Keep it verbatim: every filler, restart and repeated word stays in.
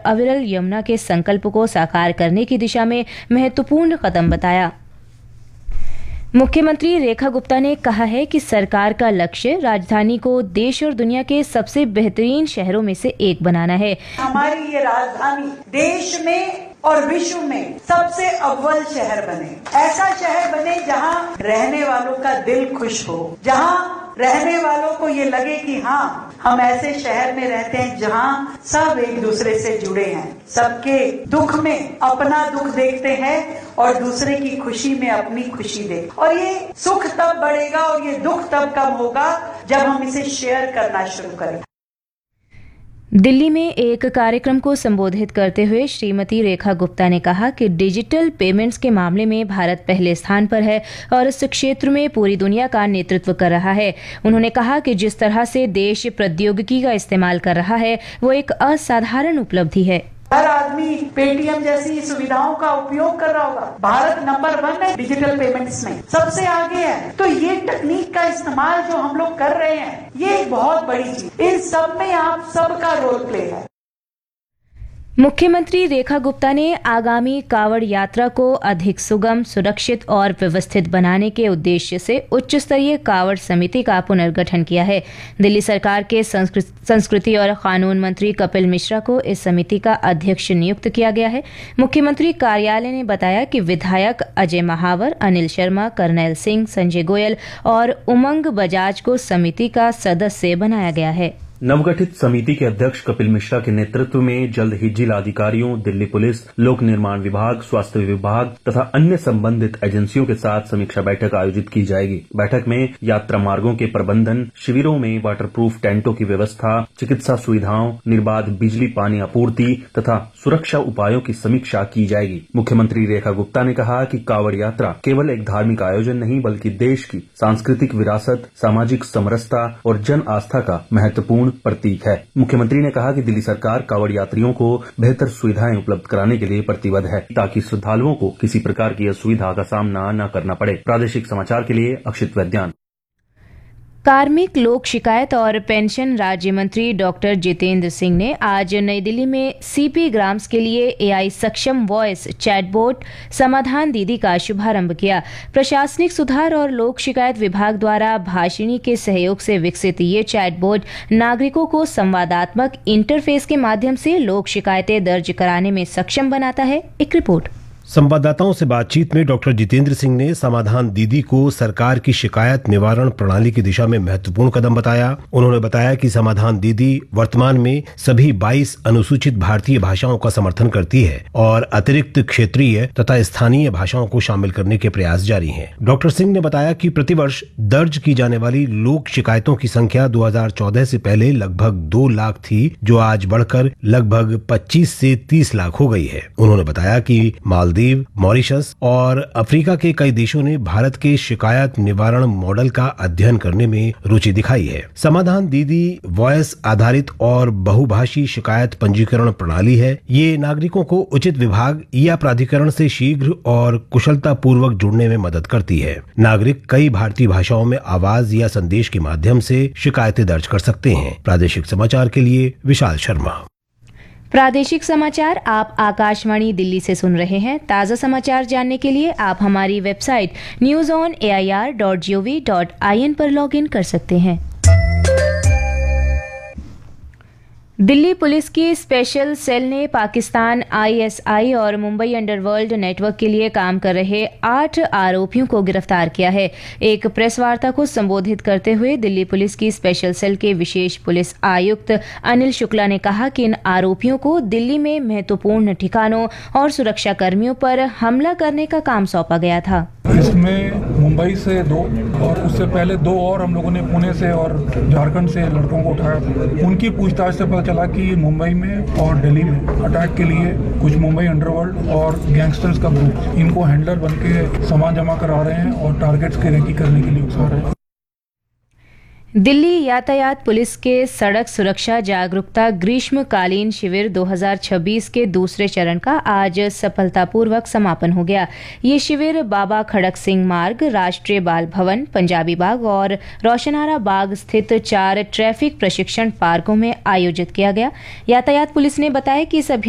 अविरल यमुना के संकल्प को साकार करने की दिशा में महत्वपूर्ण कदम बताया। मुख्यमंत्री रेखा गुप्ता ने कहा है कि सरकार का लक्ष्य राजधानी को देश और दुनिया के सबसे बेहतरीन शहरों में से एक बनाना है। हमारी ये राजधानी देश में और विश्व में सबसे अव्वल शहर बने, ऐसा शहर बने जहां रहने वालों का दिल खुश हो, जहां रहने वालों को ये लगे कि हाँ, हम ऐसे शहर में रहते हैं जहां सब एक दूसरे से जुड़े हैं, सबके दुख में अपना दुख देखते हैं और दूसरे की खुशी में अपनी खुशी दे। और ये सुख तब बढ़ेगा और ये दुख तब कम होगा जब हम इसे शेयर करना शुरू करें। दिल्ली में एक कार्यक्रम को संबोधित करते हुए श्रीमती रेखा गुप्ता ने कहा कि डिजिटल पेमेंट्स के मामले में भारत पहले स्थान पर है और इस क्षेत्र में पूरी दुनिया का नेतृत्व कर रहा है। उन्होंने कहा कि जिस तरह से देश प्रौद्योगिकी का इस्तेमाल कर रहा है वो एक असाधारण उपलब्धि है। हर आदमी पेटीएम जैसी सुविधाओं का उपयोग कर रहा होगा। भारत नंबर वन है डिजिटल पेमेंट्स में, सबसे आगे है। तो ये तकनीक का इस्तेमाल जो हम लोग कर रहे हैं ये एक बहुत बड़ी चीज। इन सब में आप सबका रोल प्ले है। मुख्यमंत्री रेखा गुप्ता ने आगामी कावड़ यात्रा को अधिक सुगम, सुरक्षित और व्यवस्थित बनाने के उद्देश्य से उच्च स्तरीय कावड़ समिति का पुनर्गठन किया है। दिल्ली सरकार के संस्कृति और कानून मंत्री कपिल मिश्रा को इस समिति का अध्यक्ष नियुक्त किया गया है। मुख्यमंत्री कार्यालय ने बताया कि विधायक अजय महावर, अनिल शर्मा, करनैल सिंह, संजय गोयल और उमंग बजाज को समिति का सदस्य बनाया गया है। नवगठित समिति के अध्यक्ष कपिल मिश्रा के नेतृत्व में जल्द ही जिला अधिकारियों, दिल्ली पुलिस, लोक निर्माण विभाग, स्वास्थ्य विभाग तथा अन्य संबंधित एजेंसियों के साथ समीक्षा बैठक आयोजित की जाएगी। बैठक में यात्रा मार्गों के प्रबंधन, शिविरों में वाटरप्रूफ टेंटों की व्यवस्था, चिकित्सा सुविधाओं, निर्बाध बिजली पानी आपूर्ति तथा सुरक्षा उपायों की समीक्षा की जाएगी। मुख्यमंत्री रेखा गुप्ता ने कहा कि कावड़ यात्रा केवल एक धार्मिक आयोजन नहीं बल्कि देश की सांस्कृतिक विरासत, सामाजिक समरसता और जन आस्था का महत्वपूर्ण प्रतीक है। मुख्यमंत्री ने कहा कि दिल्ली सरकार कावड़ यात्रियों को बेहतर सुविधाएं उपलब्ध कराने के लिए प्रतिबद्ध है ताकि श्रद्धालुओं को किसी प्रकार की असुविधा का सामना न करना पड़े। प्रादेशिक समाचार के लिए अक्षित वैद्यान। कार्मिक, लोक शिकायत और पेंशन राज्य मंत्री डॉक्टर जितेंद्र सिंह ने आज नई दिल्ली में सीपी ग्राम्स के लिए एआई सक्षम वॉइस चैटबॉट समाधान दीदी का शुभारंभ किया। प्रशासनिक सुधार और लोक शिकायत विभाग द्वारा भाषिणी के सहयोग से विकसित ये चैटबॉट नागरिकों को संवादात्मक इंटरफेस के माध्यम से लोक शिकायतें दर्ज कराने में सक्षम बनाता है। एक रिपोर्ट। संवाददाताओं से बातचीत में डॉक्टर जितेंद्र सिंह ने समाधान दीदी को सरकार की शिकायत निवारण प्रणाली की दिशा में महत्वपूर्ण कदम बताया। उन्होंने बताया कि समाधान दीदी वर्तमान में सभी बाईस अनुसूचित भारतीय भाषाओं का समर्थन करती है और अतिरिक्त क्षेत्रीय तथा स्थानीय भाषाओं को शामिल करने के प्रयास जारी हैं। डॉक्टर सिंह ने बताया कि प्रतिवर्ष दर्ज की जाने वाली लोक शिकायतों की संख्या दो हज़ार चौदह से पहले लगभग दो लाख थी, जो आज बढ़कर लगभग पच्चीस से तीस लाख हो गई है। उन्होंने बताया कि मालदीव, मॉरिशस और अफ्रीका के कई देशों ने भारत के शिकायत निवारण मॉडल का अध्ययन करने में रुचि दिखाई है। समाधान दीदी वॉयस आधारित और बहुभाषी शिकायत पंजीकरण प्रणाली है। ये नागरिकों को उचित विभाग या प्राधिकरण से शीघ्र और कुशलता पूर्वक जुड़ने में मदद करती है। नागरिक कई भारतीय भाषाओं में आवाज या संदेश के माध्यम से शिकायतें दर्ज कर सकते हैं। प्रादेशिक समाचार के लिए विशाल शर्मा। प्रादेशिक समाचार आप आकाशवाणी दिल्ली से सुन रहे हैं। ताज़ा समाचार जानने के लिए आप हमारी website news on A I R dot G O V dot I N पर लॉग इन कर सकते हैं। दिल्ली पुलिस की स्पेशल सेल ने पाकिस्तान आई एस आई और मुंबई अंडरवर्ल्ड नेटवर्क के लिए काम कर रहे आठ आरोपियों को गिरफ्तार किया है। एक प्रेस वार्ता को संबोधित करते हुए दिल्ली पुलिस की स्पेशल सेल के विशेष पुलिस आयुक्त अनिल शुक्ला ने कहा कि इन आरोपियों को दिल्ली में महत्वपूर्ण ठिकानों और सुरक्षा कर्मियों पर हमला करने का काम सौंपा गया था। इसमें मुंबई से दो और उससे पहले दो और हम लोगों ने पुणे से और झारखंड से लड़कों को उठाया था। उनकी पूछताछ से पता चला कि मुंबई में और दिल्ली में अटैक के लिए कुछ मुंबई अंडरवर्ल्ड और गैंगस्टर्स का ग्रुप इनको हैंडलर बन के सामान जमा करा रहे हैं और टारगेट्स की रेकी करने के लिए उकसा रहे हैं। दिल्ली यातायात पुलिस के सड़क सुरक्षा जागरूकता ग्रीष्मकालीन शिविर दो हज़ार छब्बीस के दूसरे चरण का आज सफलतापूर्वक समापन हो गया। ये शिविर बाबा खड़क सिंह मार्ग, राष्ट्रीय बाल भवन, पंजाबी बाग और रोशनारा बाग स्थित चार ट्रैफिक प्रशिक्षण पार्कों में आयोजित किया गया। यातायात पुलिस ने बताया कि इस